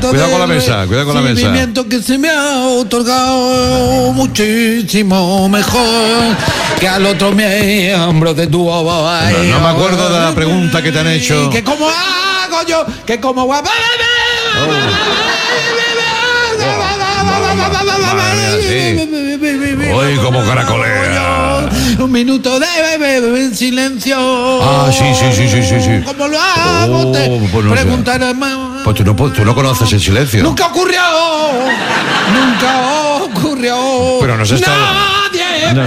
siento Cuidado con la mesa, cuidado con la mesa. Sentimiento que se me ha otorgado muchísimo mejor que al otro miembro de tu boba. No me acuerdo de la pregunta que te han hecho. Que cómo hago yo, que cómo va. Hoy como caracolea. Un minuto de silencio. Ah, sí. ¿Cómo lo hago? Pues no sé. Preguntaré más. Pues tú no conoces el silencio. Nunca ocurrió. Pero nos está... Nadie.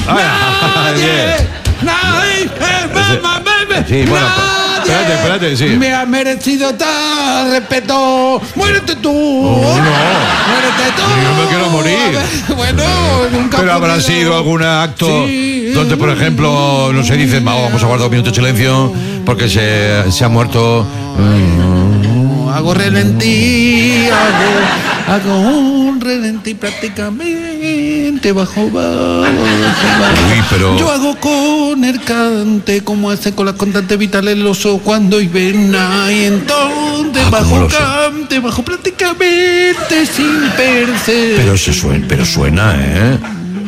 Sí, bueno, espérate, sí. Me ha merecido tal respeto. Muérete tú. Muérete tú. Yo me quiero morir. Bueno, nunca. Pero habrá sido algún acto Sí. donde, por ejemplo, no se dice, vamos a guardar un minuto de silencio porque se ha muerto. Hago relentí, hago un relentí prácticamente bajo. Uy, pero... Yo hago con el cante como hace con la constante vital el oso cuando hiberna y entonces bajo cante, bajo prácticamente sin perder. Pero suena, ¿eh?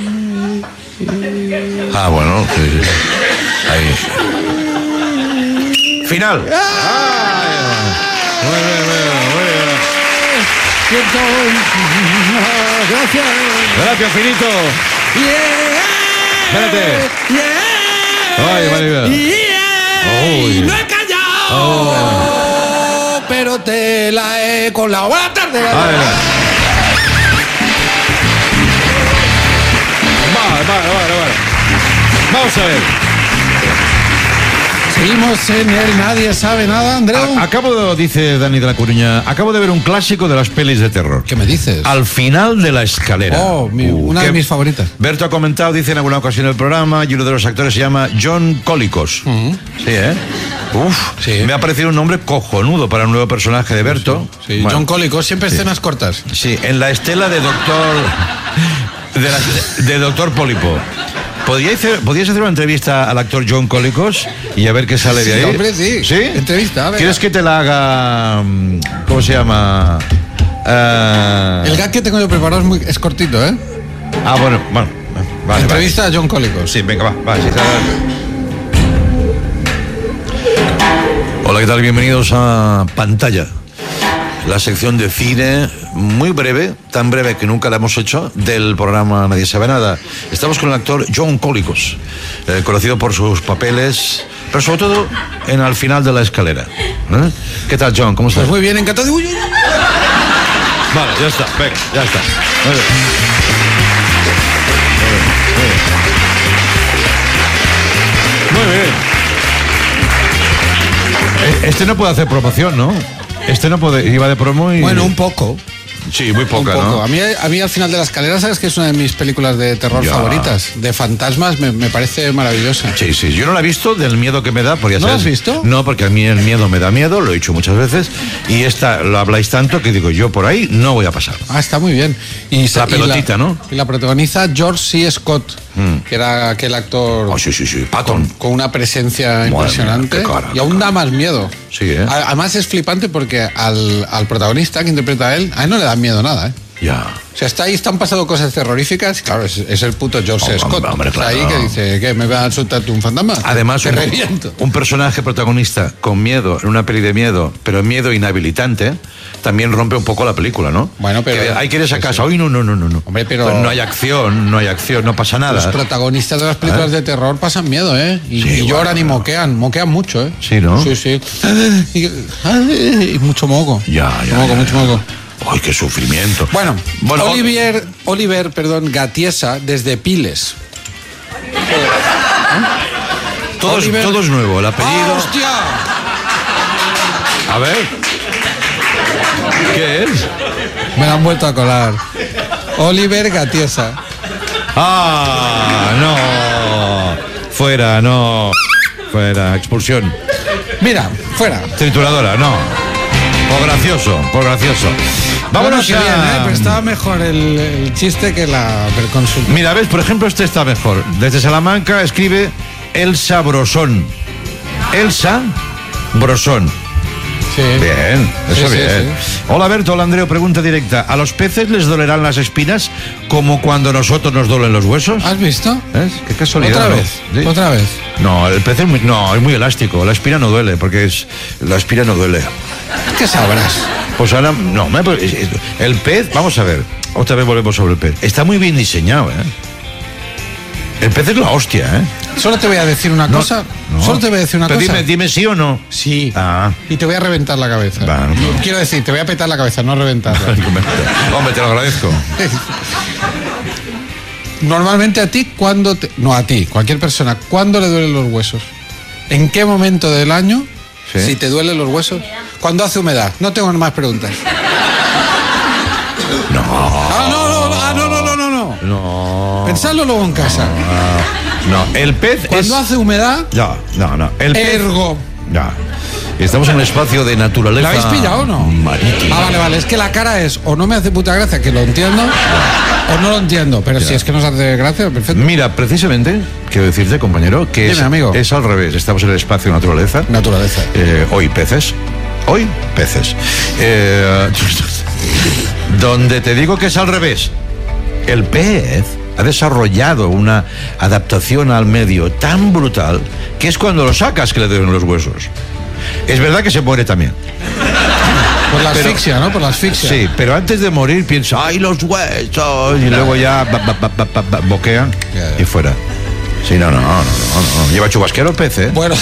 Ah, bueno, sí. Ahí. Final. Muy bien. Gracias, Finito. Espérate. Ay, María. No he callado. Pero te la he colado. Buenas tardes. Vale. Vamos a ver. Seguimos en el Nadie Sabe Nada, Andreu. Dice Dani de la Coruña, acabo de ver un clásico de las pelis de terror. ¿Qué me dices? Al final de la escalera. Una de mis favoritas. Berto ha comentado, dice en alguna ocasión el programa, y uno de los actores se llama John Colicos. Sí, ¿eh? Sí. Me ha parecido un nombre cojonudo para un nuevo personaje de Berto. Sí. Bueno, John Colicos, siempre escenas cortas. Sí, en la estela de Doctor Pólipo. ¿Podríais hacer una entrevista al actor John Colicos y a ver qué sale de ahí? Hombre, sí. ¿Sí? Entrevista, venga. ¿Quieres que te la haga? ¿Cómo se llama? El gag que tengo yo preparado es cortito, ¿eh? Ah, bueno. Vale. Entrevista a John Colicos. Sí, venga, va. Sí, hola, ¿qué tal? Bienvenidos a Pantalla. La sección de cine muy breve, tan breve que nunca la hemos hecho, del programa Nadie Sabe Nada. Estamos con el actor John Colicos, conocido por sus papeles, pero sobre todo en Al final de la escalera. ¿Qué tal, John? ¿Cómo estás? Pues muy bien, encantado. Vale, ya está, venga, ya está. Muy bien. Este no puede hacer promoción, ¿no? Este no puede, iba de promo y... Bueno, un poco. Sí, muy poca, ¿no? A mí Al final de la escalera, ¿sabes que es una de mis películas de terror favoritas? De fantasmas, me parece maravillosa. Sí, yo no la he visto del miedo que me da, porque ya ¿No sabes. la has visto? No, porque a mí el miedo me da miedo, lo he dicho muchas veces, y esta lo habláis tanto que digo, yo por ahí no voy a pasar. Ah, está muy bien. Y la pelotita, ¿no? Y la protagoniza George C. Scott, que era aquel actor... Oh, sí, Patton. Con una presencia impresionante. Mía, y aún da más miedo. Sí, ¿eh? Además es flipante porque al protagonista que interpreta a él no le da miedo nada, ¿eh? Ya. O sea, están pasando cosas terroríficas. Claro, es el puto George Scott. Hombre, claro. Está ahí que dice, ¿qué? ¿Me va a soltarte un fantasma? Además, te reviento. Un personaje protagonista con miedo, en una peli de miedo, pero miedo inhabilitante, también rompe un poco la película, ¿no? Bueno, pero... Hay que ir a esa casa. Hoy no. Hombre, pero... Pues no hay acción, no pasa nada. Los protagonistas de las películas de terror pasan miedo, ¿eh? Y lloran y moquean mucho, ¿eh? Sí, ¿no? Sí. Y mucho moco. Mucho moco. ¡Ay, qué sufrimiento! Bueno, Oliver, Gatiesa, desde Piles. Todo es nuevo, el apellido... ¡Hostia! A ver... ¿Qué es? Me la han vuelto a colar. Oliver Gatiesa. ¡Ah, no! Fuera, expulsión. Mira, fuera. Trituradora, no. Por gracioso. Vámonos bien, pero estaba mejor el chiste que la consulta. Mira, ves, por ejemplo, este está mejor. Desde Salamanca escribe Elsa Brosón. Elsa Brosón. Sí. Bien, eso bien. Sí. Hola Berto, hola Andreu, pregunta directa. ¿A los peces les dolerán las espinas como cuando a nosotros nos duelen los huesos? ¿Has visto? ¿Ves? Qué casualidad. ¿Otra ¿no? vez? ¿Sí? ¿Otra vez? No, el pez es muy elástico. La espina no duele, porque la espina no duele. ¿Qué sabrás? Pues ahora, no, el pez, vamos a ver, otra vez volvemos sobre el pez. Está muy bien diseñado, ¿eh? El pez es la hostia, ¿eh? Solo te voy a decir una cosa. No. Solo te voy a decir una Pero cosa. dime sí o no. Sí. Ah. Y te voy a reventar la cabeza. Bueno. Quiero decir, te voy a petar la cabeza, no reventarla. Hombre, te lo agradezco. Normalmente a ti, no a ti, cualquier persona, ¿cuándo le duelen los huesos? ¿En qué momento del año, Sí. si te duelen los huesos? Cuando hace humedad. No tengo más preguntas. No. No. Pensadlo luego en casa. No, el pez Cuando hace humedad, No. El pez... ergo. Ya. Estamos en un espacio de naturaleza. ¿La habéis pillado o no? Marítima. Vale. Es que la cara es o no me hace puta gracia, que lo entiendo, o no lo entiendo. Pero si es que nos hace gracia, perfecto. Mira, precisamente, quiero decirte, compañero, que Dime, amigo. es al revés. Estamos en el espacio de naturaleza. Naturaleza. Hoy peces. Donde te digo que es al revés. El pez ha desarrollado una adaptación al medio tan brutal que es cuando lo sacas que le duelen los huesos. Es verdad que se muere también. Por la asfixia, ¿no? Por la asfixia. Sí, pero antes de morir piensa, ¡ay, los huesos! Y luego ya boquea y fuera. Sí, no. Lleva chubasquero el pez, ¿eh? Bueno.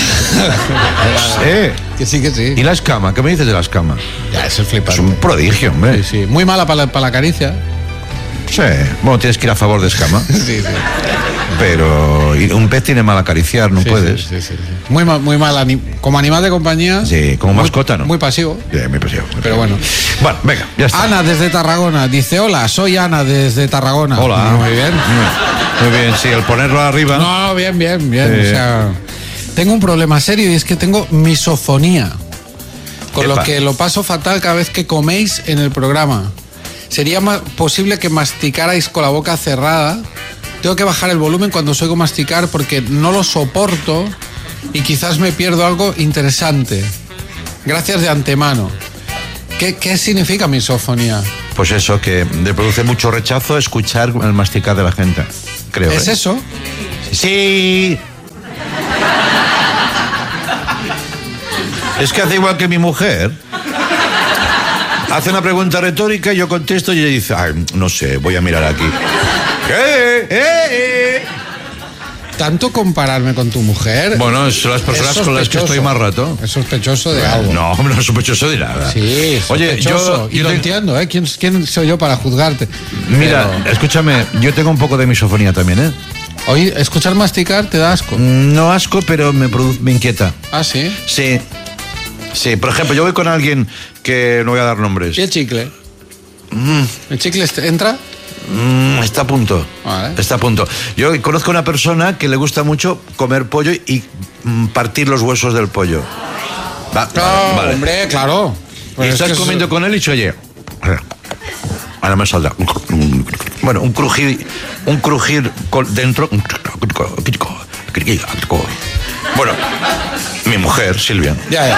Sí. Que sí. ¿Y la escama? ¿Qué me dices de la escama? Ya, eso es flipante. Es un prodigio, hombre. Sí. Muy mala para la caricia. Sí. Bueno, tienes que ir a favor de escama. Sí. Pero un pez tiene mal acariciar, no puedes. Sí. Muy mal. Como animal de compañía. Sí, como mascota, ¿no? Muy pasivo. Sí, muy pasivo. Pero bueno. Bueno, venga, ya está. Ana desde Tarragona dice: hola, soy Ana desde Tarragona. Hola. Muy bien. Muy bien, sí, el ponerlo arriba. No, bien. Sí. O sea, tengo un problema serio y es que tengo misofonía. Con Epa. lo que lo paso fatal cada vez que coméis en el programa. ¿Sería posible que masticarais con la boca cerrada? Tengo que bajar el volumen cuando os oigo masticar porque no lo soporto y quizás me pierdo algo interesante. Gracias de antemano. ¿Qué significa misofonía? Pues eso, que le produce mucho rechazo escuchar el masticar de la gente, creo. ¿Es eso? Sí. Es que hace igual que mi mujer. Hace una pregunta retórica y yo contesto y ella dice, ay, no sé, voy a mirar aquí. ¿Tanto compararme con tu mujer? Bueno, son las personas con las que estoy más rato. Es sospechoso de algo. No, hombre, no es sospechoso de nada. Sí, Oye, sospechoso. Y lo entiendo, ¿eh? ¿Quién soy yo para juzgarte? Mira, Pero escúchame, yo tengo un poco de misofonía también, ¿eh? hoy escuchar masticar te da asco. No asco, pero me inquieta. Ah, ¿sí? Sí, por ejemplo, yo voy con alguien que no voy a dar nombres. ¿Y el chicle? ¿El chicle entra? Está a punto. Vale. Está a punto. Yo conozco a una persona que le gusta mucho comer pollo y partir los huesos del pollo. Vale. Hombre, claro. Y Pues es estás que comiendo con él y dice, oye, ahora me saldrá. Bueno, un crujir dentro. Bueno, mi mujer, Silvia. Ya.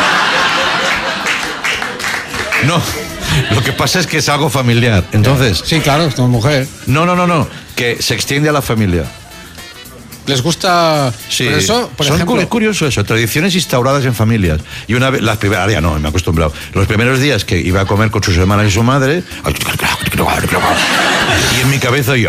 No, lo que pasa es que es algo familiar. Entonces, Sí, claro, es tu mujer. no, que se extiende a la familia. ¿Les gusta? Sí, Por eso, por son ejemplo, curioso eso, tradiciones instauradas en familias. Y una vez, las primeras, ya no, me he acostumbrado. Los primeros días que iba a comer con sus hermanas y su madre, y en mi cabeza oía,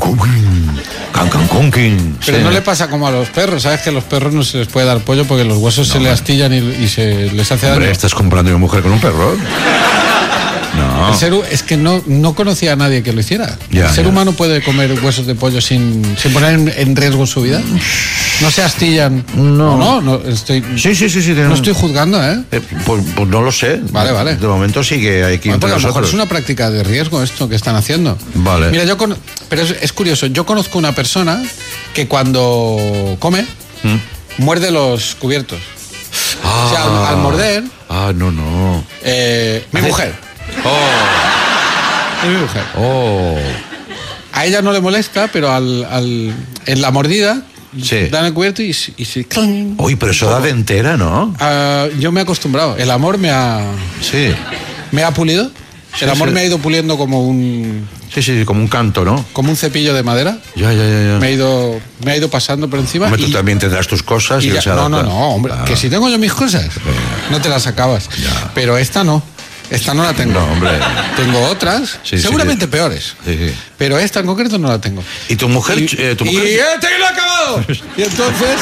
pero no le pasa como a los perros, ¿sabes? Que a los perros no se les puede dar pollo porque los huesos se les astillan y se les hace daño. Hombre, ¿estás comprando una mujer con un perro? No. Es que no conocía a nadie que lo hiciera. Ya, ¿El ser ya. humano puede comer huesos de pollo sin poner en riesgo su vida? ¿No se astillan? No, estoy... Sí. No estoy juzgando, ¿eh? Pues no lo sé. Vale. De momento sigue aquí Bueno, entre porque a lo mejor nosotros. es una práctica de riesgo esto que están haciendo. Vale. Mira, pero es curioso. Yo conozco una persona que cuando come muerde los cubiertos. O sea, al morder... No. mi mujer. Es mi mujer. A ella no le molesta, pero en la mordida Sí. dan el cubierto y se... Uy, pero eso da de entera, ¿no? Yo me he acostumbrado. El amor me ha... Sí. ¿Me ha pulido? Sí, El amor sí. me ha ido puliendo como un Sí, como un canto, ¿no? cepillo de madera. Ya. Me ha ido pasando por encima. Hombre, tú también tendrás tus cosas y él se no, adapta. hombre, Claro. que si tengo yo mis cosas, no te las acabas. Ya. Pero esta no la tengo. No, hombre. Tengo otras, Sí, seguramente sí. peores. Sí. Pero esta en concreto no la tengo. ¿Y tu mujer? Y ¿Tu mujer? ya te lo he acabado. Y entonces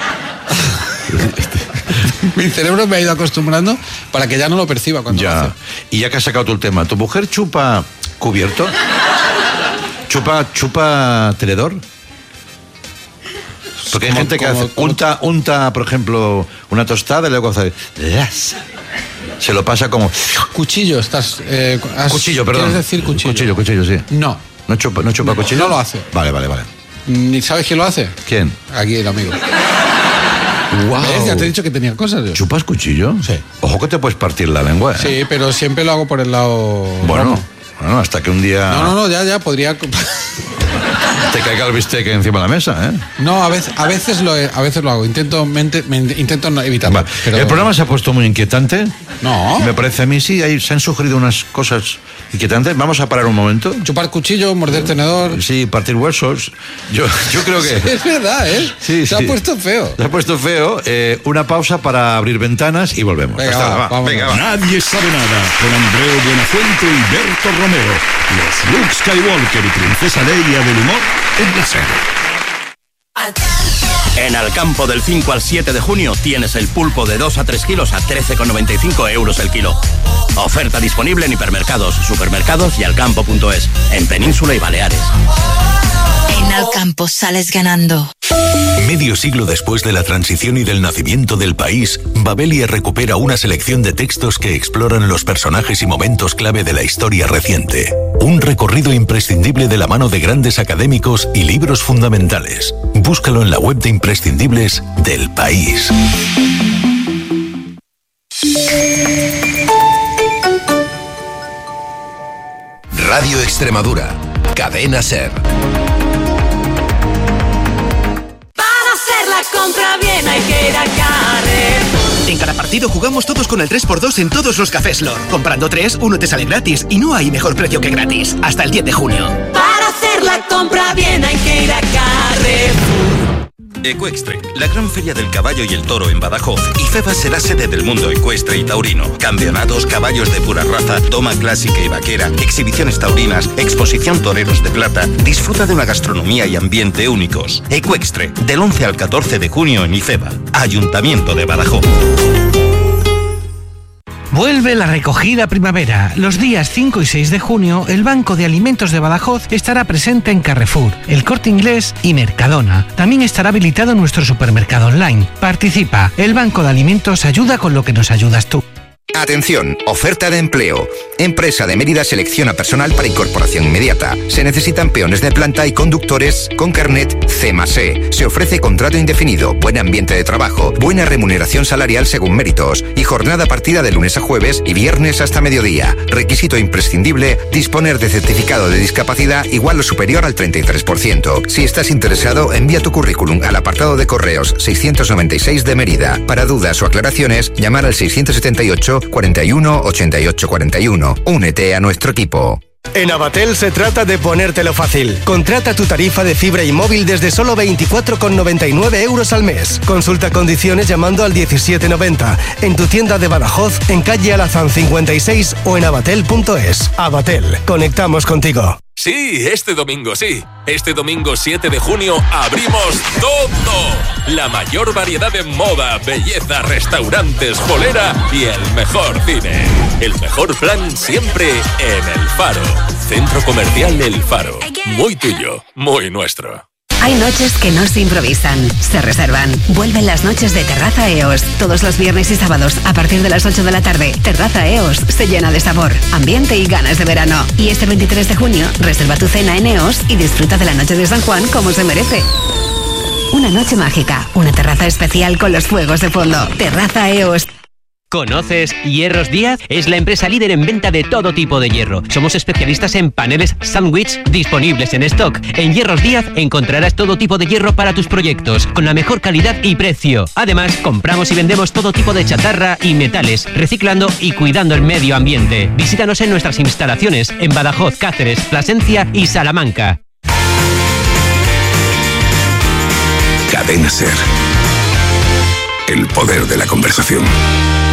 mi cerebro me ha ido acostumbrando para que ya no lo perciba cuando lo Ya. hace. Y ya que has sacado tú el tema, ¿tu mujer chupa cubierto? ¿Chupa tenedor? Porque hay gente que hace, unta, por ejemplo, una tostada y luego hace... Se lo pasa como... Cuchillo, Cuchillo, perdón. ¿Quieres decir cuchillo? Cuchillo, sí. No. ¿No chupa cuchillo? No lo hace. Vale. ¿Ni sabes quién lo hace? ¿Quién? Aquí el amigo. Wow. ¿Ves? Ya te he dicho que tenía cosas yo. ¿Chupas cuchillo? Sí. Ojo que te puedes partir la lengua, ¿eh? Sí, pero siempre lo hago por el lado... Bueno, hasta que un día No, ya, podría... te caiga el bistec encima de la mesa, ¿eh? No, a veces lo hago. Intento no evitarlo. Va. Pero... El programa se ha puesto muy inquietante. No. Me parece a mí, sí, se han sugerido unas cosas inquietantes. Vamos a parar un momento. Chupar cuchillo, morder tenedor... Sí, partir huesos. Yo creo que... Es verdad, ¿eh? Sí, Se ha puesto feo. Se ha puesto feo. Una pausa para abrir ventanas y volvemos. Venga, Hasta ahora, vámonos. Venga, va. Nadie sabe nada, con Andreu Buenafuente y Berto Romero. Los Luke Skywalker y Princesa Leia del humor en la serie. En Alcampo del 5 al 7 de junio tienes el pulpo de 2 a 3 kilos a 13,95 euros el kilo. Oferta disponible en hipermercados, supermercados y alcampo.es, en Península y Baleares. En Alcampo sales ganando. Medio siglo después de la transición y del nacimiento del país, Babelia recupera una selección de textos que exploran los personajes y momentos clave de la historia reciente. Un recorrido imprescindible de la mano de grandes académicos y libros fundamentales. Búscalo en la web de imprescindibles del país. Radio Extremadura, Cadena SER. La compra bien hay que ir a Carrefour. En cada partido jugamos todos con el 3x2 en todos los cafés Lor. Comprando 3, uno te sale gratis y no hay mejor precio que gratis. Hasta el 10 de junio. Para hacer la compra bien hay que ir a Carrefour. Ecuestre, la gran feria del caballo y el toro en Badajoz. IFEBA será sede del mundo ecuestre y taurino. Campeonatos, caballos de pura raza, toma clásica y vaquera, exhibiciones taurinas, exposición toreros de plata. Disfruta de una gastronomía y ambiente únicos. Ecuestre, del 11 al 14 de junio en IFEBA. Ayuntamiento de Badajoz. Vuelve la recogida primavera. Los días 5 y 6 de junio, el Banco de Alimentos de Badajoz estará presente en Carrefour, El Corte Inglés y Mercadona. También estará habilitado nuestro supermercado online. Participa. El Banco de Alimentos ayuda con lo que nos ayudas tú. Atención, oferta de empleo. Empresa de Mérida selecciona personal para incorporación inmediata. Se necesitan peones de planta y conductores con carnet C+E. Se ofrece contrato indefinido, buen ambiente de trabajo, buena remuneración salarial según méritos y jornada partida de lunes a jueves y viernes hasta mediodía. Requisito imprescindible, disponer de certificado de discapacidad igual o superior al 33%. Si estás interesado, envía tu currículum al apartado de correos 696 de Mérida. Para dudas o aclaraciones, llamar al 678 41 88 41. Únete a nuestro equipo. En Avatel se trata de ponértelo fácil. Contrata tu tarifa de fibra y móvil desde solo 24,99 euros al mes. Consulta condiciones llamando al 1790. En tu tienda de Badajoz, en calle Alazán 56 o en avatel.es. Avatel, conectamos contigo. Sí, este domingo, sí. Este domingo 7 de junio abrimos todo. La mayor variedad de moda, belleza, restaurantes, polera y el mejor cine. El mejor plan siempre en El Faro. Centro Comercial El Faro. Muy tuyo, muy nuestro. Hay noches que no se improvisan, se reservan. Vuelven las noches de Terraza EOS. Todos los viernes y sábados, a partir de las 8 de la tarde, Terraza EOS se llena de sabor, ambiente y ganas de verano. Y este 23 de junio, reserva tu cena en EOS y disfruta de la noche de San Juan como se merece. Una noche mágica, una terraza especial con los fuegos de fondo. Terraza EOS. ¿Conoces Hierros Díaz? Es la empresa líder en venta de todo tipo de hierro. Somos especialistas en paneles sándwich disponibles en stock. En Hierros Díaz encontrarás todo tipo de hierro para tus proyectos, con la mejor calidad y precio. Además, compramos y vendemos todo tipo de chatarra y metales, reciclando y cuidando el medio ambiente. Visítanos en nuestras instalaciones en Badajoz, Cáceres, Plasencia y Salamanca. Cadena SER. El poder de la conversación.